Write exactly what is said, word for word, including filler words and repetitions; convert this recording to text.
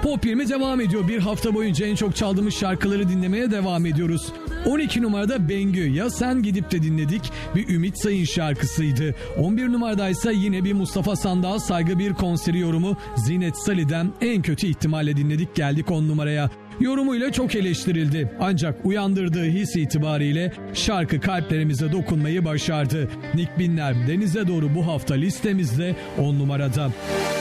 Pop yirmi devam ediyor. Bir hafta boyunca en çok çaldığımız şarkıları dinlemeye devam ediyoruz. on iki numarada Bengü, Ya Sen Gidip de dinledik. Bir Ümit Sayın şarkısıydı. on bir numaradaysa yine bir Mustafa Sandal saygı bir konseri yorumu Zinet Salih'den En Kötü İhtimalle dinledik. Geldik on numaraya. Yorumuyla çok eleştirildi. Ancak uyandırdığı his itibariyle şarkı kalplerimize dokunmayı başardı. Nick Binler Denize Doğru bu hafta listemizde on numarada.